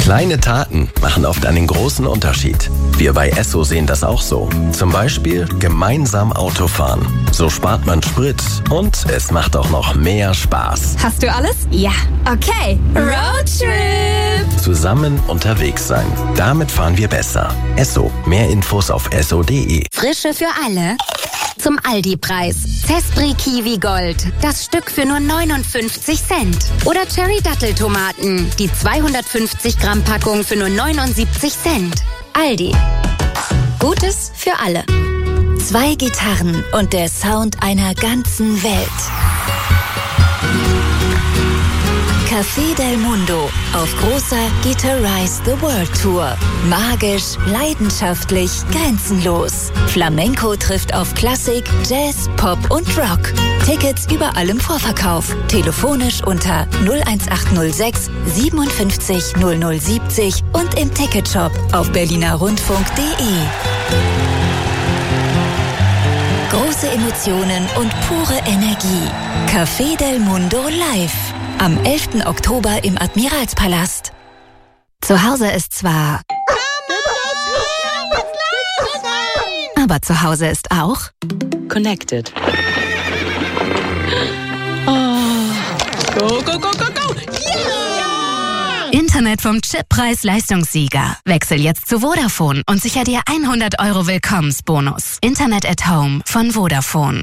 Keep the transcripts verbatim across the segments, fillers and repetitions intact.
Kleine Taten machen oft einen großen Unterschied. Wir bei Esso sehen das auch so. Zum Beispiel gemeinsam Autofahren. So spart man Sprit und es macht auch noch mehr Spaß. Hast du alles? Ja. Okay. Roadtrip! Zusammen unterwegs sein. Damit fahren wir besser. Esso. Mehr Infos auf esso punkt de. Frische für alle. Zum Aldi-Preis. Cespri Kiwi Gold. Das Stück für nur neunundfünfzig Cent. Oder Cherry Datteltomaten. Die zweihundertfünfzig Gramm Packung für nur neunundsiebzig Cent. Aldi. Gutes für alle. Zwei Gitarren und der Sound einer ganzen Welt. Café del Mundo auf großer Guitarize the World Tour. Magisch, leidenschaftlich, grenzenlos. Flamenco trifft auf Klassik, Jazz, Pop und Rock. Tickets überall im Vorverkauf. Telefonisch unter null eins acht null sechs siebenundfünfzig null null siebzig und im Ticketshop auf berliner rundfunk punkt de. Große Emotionen und pure Energie. Café del Mundo live. Am elften Oktober im Admiralspalast. Zu Hause ist zwar... Aber zu Hause ist auch... Connected. Oh. Go, go, go, go, go! Yeah! Internet vom Chip-Preis-Leistungssieger. Wechsel jetzt zu Vodafone und sicher dir hundert Euro Willkommensbonus. Internet at Home von Vodafone.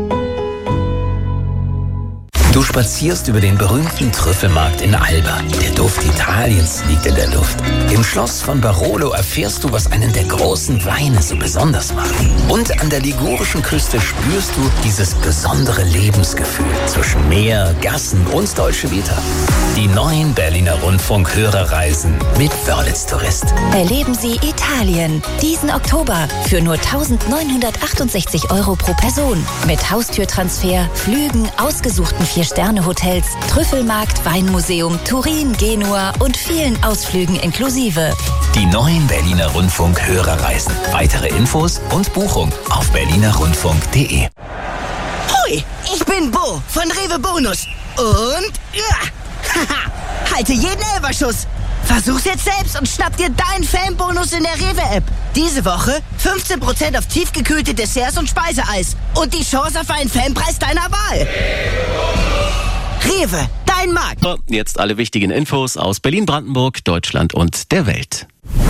Du spazierst über den berühmten Trüffelmarkt in Alba. Der Duft Italiens liegt in der Luft. Im Schloss von Barolo erfährst du, was einen der großen Weine so besonders macht. Und an der ligurischen Küste spürst du dieses besondere Lebensgefühl zwischen Meer, Gassen und Dolce Vita. Die neuen Berliner Rundfunk-Hörerreisen mit Wörlitz Tourist. Erleben Sie Italien diesen Oktober für nur eintausendneunhundertachtundsechzig Euro pro Person. Mit Haustürtransfer, Flügen, ausgesuchten Vier-Sterne-Hotels, Trüffelmarkt, Weinmuseum, Turin, Genua und vielen Ausflügen inklusive. Die neuen Berliner Rundfunk-Hörerreisen. Weitere Infos und Buchung auf berliner rundfunk punkt de. Hoi, ich bin Bo von Rewe Bonus. Und... Ja, haha, halte jeden Elferschuss. Versuch's jetzt selbst und schnapp dir deinen Fanbonus in der Rewe-App. Diese Woche fünfzehn Prozent auf tiefgekühlte Desserts und Speiseeis. Und die Chance auf einen Fanpreis deiner Wahl. Rewe, dein Markt. So, jetzt alle wichtigen Infos aus Berlin, Brandenburg, Deutschland und der Welt.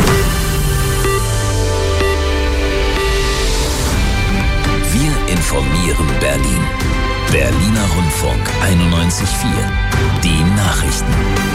Wir informieren Berlin. Berliner Rundfunk einundneunzig Komma vier. Die Nachrichten.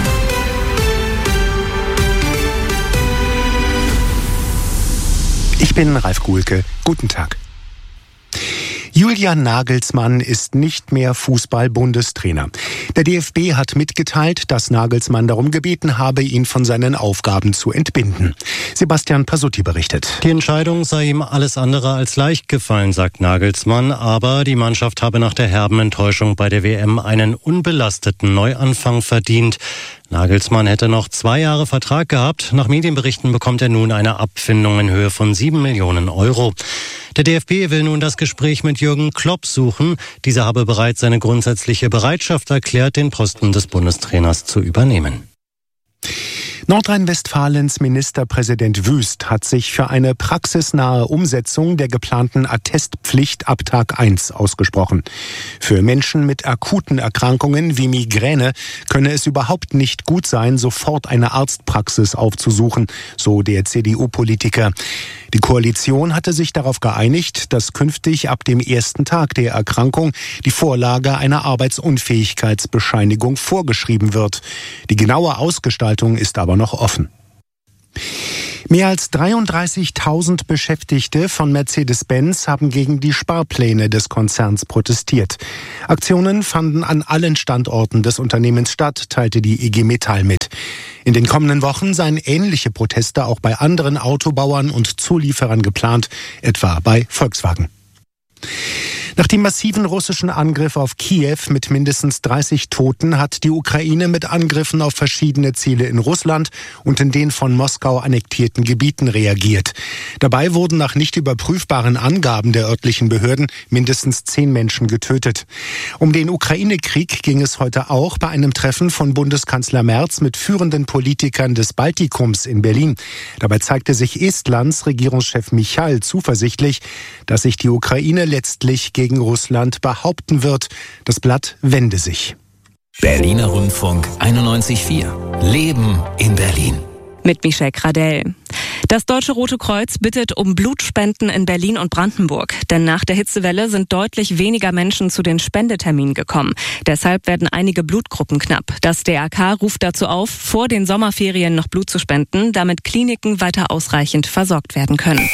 Ich bin Ralf Guhlke. Guten Tag. Julian Nagelsmann ist nicht mehr Fußball-Bundestrainer. Der D F B hat mitgeteilt, dass Nagelsmann darum gebeten habe, ihn von seinen Aufgaben zu entbinden. Sebastian Pasutti berichtet. Die Entscheidung sei ihm alles andere als leicht gefallen, sagt Nagelsmann. Aber die Mannschaft habe nach der herben Enttäuschung bei der W M einen unbelasteten Neuanfang verdient. Nagelsmann hätte noch zwei Jahre Vertrag gehabt. Nach Medienberichten bekommt er nun eine Abfindung in Höhe von sieben Millionen Euro. Der D F B will nun das Gespräch mit Jürgen Klopp suchen. Dieser habe bereits seine grundsätzliche Bereitschaft erklärt, den Posten des Bundestrainers zu übernehmen. Nordrhein-Westfalens Ministerpräsident Wüst hat sich für eine praxisnahe Umsetzung der geplanten Attestpflicht ab Tag eins ausgesprochen. Für Menschen mit akuten Erkrankungen wie Migräne könne es überhaupt nicht gut sein, sofort eine Arztpraxis aufzusuchen, so der C D U-Politiker. Die Koalition hatte sich darauf geeinigt, dass künftig ab dem ersten Tag der Erkrankung die Vorlage einer Arbeitsunfähigkeitsbescheinigung vorgeschrieben wird. Die genaue Ausgestaltung ist aber noch offen. Mehr als dreiunddreißigtausend Beschäftigte von Mercedes-Benz haben gegen die Sparpläne des Konzerns protestiert. Aktionen fanden an allen Standorten des Unternehmens statt, teilte die I G Metall mit. In den kommenden Wochen seien ähnliche Proteste auch bei anderen Autobauern und Zulieferern geplant, etwa bei Volkswagen. Nach dem massiven russischen Angriff auf Kiew mit mindestens dreißig Toten hat die Ukraine mit Angriffen auf verschiedene Ziele in Russland und in den von Moskau annektierten Gebieten reagiert. Dabei wurden nach nicht überprüfbaren Angaben der örtlichen Behörden mindestens zehn Menschen getötet. Um den Ukraine-Krieg ging es heute auch bei einem Treffen von Bundeskanzler Merz mit führenden Politikern des Baltikums in Berlin. Dabei zeigte sich Estlands Regierungschef Michal zuversichtlich, dass sich die Ukraine letztlich gegen Russland behaupten wird. Das Blatt wende sich. Berliner Rundfunk einundneunzig Komma vier. Leben in Berlin. Mit Michelle Gradell. Das Deutsche Rote Kreuz bittet um Blutspenden in Berlin und Brandenburg. Denn nach der Hitzewelle sind deutlich weniger Menschen zu den Spendeterminen gekommen. Deshalb werden einige Blutgruppen knapp. Das D R K ruft dazu auf, vor den Sommerferien noch Blut zu spenden, damit Kliniken weiter ausreichend versorgt werden können.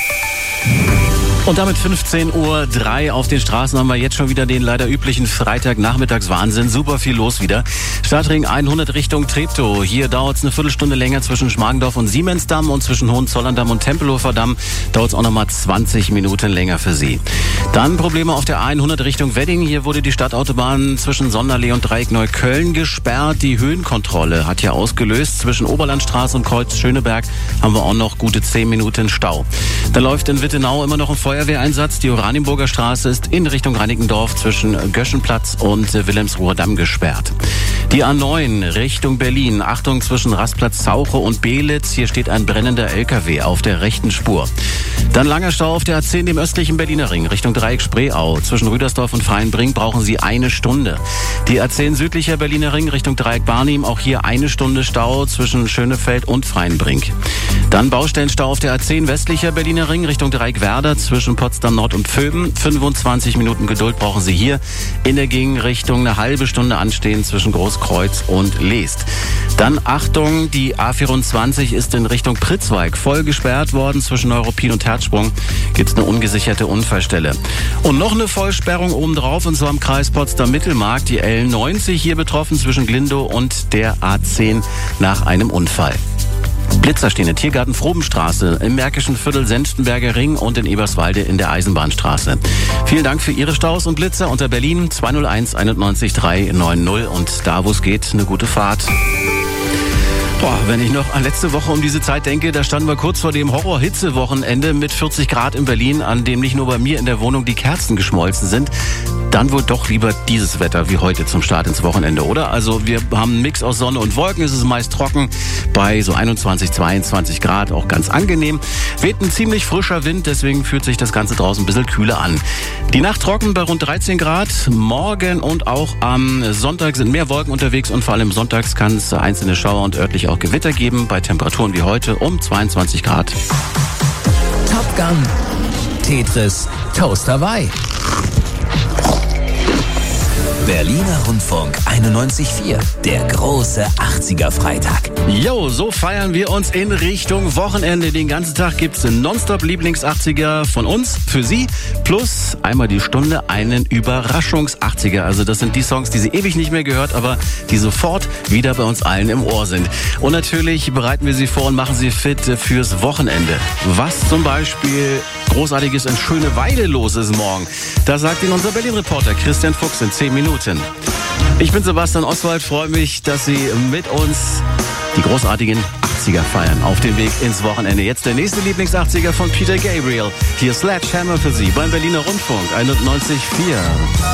Und damit fünfzehn Uhr drei auf den Straßen haben wir jetzt schon wieder den leider üblichen Freitagnachmittagswahnsinn. Super viel los wieder. Stadtring hundert Richtung Treptow. Hier dauert es eine Viertelstunde länger zwischen Schmargendorf und Siemensdamm und zwischen Hohenzollern-Damm und Tempelhofer Damm dauert es auch nochmal zwanzig Minuten länger für Sie. Dann Probleme auf der hundert Richtung Wedding. Hier wurde die Stadtautobahn zwischen Sonderlee und Dreieck Neukölln gesperrt. Die Höhenkontrolle hat hier ausgelöst. Zwischen Oberlandstraße und Kreuz Schöneberg haben wir auch noch gute zehn Minuten Stau. Da läuft in Wittenau immer noch ein Feuer Feuerwehreinsatz. Die Oranienburger Straße ist in Richtung Reinickendorf zwischen Göschenplatz und Wilhelmsruher Damm gesperrt. Die A neun Richtung Berlin. Achtung zwischen Rastplatz Zauche und Belitz. Hier steht ein brennender L K W auf der rechten Spur. Dann langer Stau auf der A zehn im östlichen Berliner Ring Richtung Dreieck Spreeau. Zwischen Rüdersdorf und Freienbrink brauchen Sie eine Stunde. Die A zehn südlicher Berliner Ring Richtung Dreieck Barnim. Auch hier eine Stunde Stau zwischen Schönefeld und Freienbrink. Dann Baustellenstau auf der A zehn westlicher Berliner Ring Richtung Dreieck Werder zwischen Potsdam Nord und Pföben. fünfundzwanzig Minuten Geduld brauchen Sie hier. In der Gegenrichtung eine halbe Stunde anstehen zwischen Großkreuz und Leest. Dann Achtung, die A vierundzwanzig ist in Richtung Pritzwalk voll gesperrt worden. Zwischen Neuruppin und Herzsprung gibt es eine ungesicherte Unfallstelle. Und noch eine Vollsperrung obendrauf, und zwar im Kreis Potsdam-Mittelmark. Die L neunzig hier betroffen zwischen Glindow und der A zehn nach einem Unfall. Blitzer stehen in Tiergarten Frobenstraße, im Märkischen Viertel Senftenberger Ring und in Eberswalde in der Eisenbahnstraße. Vielen Dank für Ihre Staus und Blitzer unter Berlin zwei null eins einundneunzig drei neun null und da, wo es geht, eine gute Fahrt. Boah, wenn ich noch an letzte Woche um diese Zeit denke, da standen wir kurz vor dem Horror-Hitze-Wochenende mit vierzig Grad in Berlin, an dem nicht nur bei mir in der Wohnung die Kerzen geschmolzen sind. Dann wohl doch lieber dieses Wetter wie heute zum Start ins Wochenende, oder? Also wir haben einen Mix aus Sonne und Wolken, es ist meist trocken, bei so einundzwanzig, zweiundzwanzig Grad, auch ganz angenehm. Weht ein ziemlich frischer Wind, deswegen fühlt sich das Ganze draußen ein bisschen kühler an. Die Nacht trocken bei rund dreizehn Grad, morgen und auch am Sonntag sind mehr Wolken unterwegs und vor allem sonntags kann es einzelne Schauer und örtlich auch Gewitter geben, bei Temperaturen wie heute um zweiundzwanzig Grad. Top Gun, Tetris, Toast Hawaii. Berliner Rundfunk einundneunzig Komma vier, der große achtziger-Freitag. Jo, so feiern wir uns in Richtung Wochenende. Den ganzen Tag gibt's nonstop Lieblings-achtziger von uns, für Sie, plus einmal die Stunde einen Überraschungs-achtziger. Also das sind die Songs, die Sie ewig nicht mehr gehört, aber die sofort wieder bei uns allen im Ohr sind. Und natürlich bereiten wir Sie vor und machen Sie fit fürs Wochenende. Was zum Beispiel Großartiges in Schöneweide los ist morgen, das sagt Ihnen unser Berlin-Reporter Christian Fuchs in zehn Minuten. Ich bin Sebastian Oswald, freue mich, dass Sie mit uns die großartigen achtziger feiern auf dem Weg ins Wochenende. Jetzt der nächste Lieblings-achtziger von Peter Gabriel. Hier Sledgehammer für Sie beim Berliner Rundfunk einundneunzig Komma vier.